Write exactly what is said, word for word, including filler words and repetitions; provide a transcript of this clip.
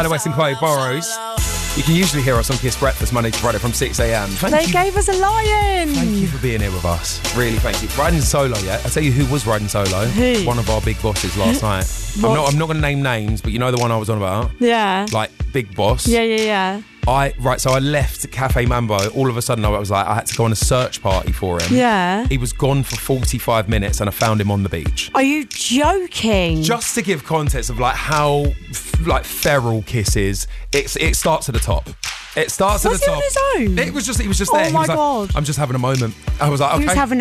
West and Chloe Burrows. You can usually hear us on Kiss Breakfast Monday to Friday from six a.m. Thank They you. gave us a lion. Thank you for being here with us. Really, thank you. Riding solo, yeah? I'll tell you who was riding solo. Who? One of our big bosses last night. I'm not, I'm not going to name names, but you know the one I was on about? Yeah. Like, big boss. Yeah, yeah, yeah. I Right, so I left Cafe Mambo. All of a sudden, I was like, I had to go on a search party for him. Yeah. He was gone for forty-five minutes and I found him on the beach. Are you joking? Just to give context of like how f- like feral Kiss is, it's, it starts at the top. It starts Was at the he on top. his own? It was just, he was just Oh there. He my was like, God. I'm just having a moment. I was like, okay. He was having a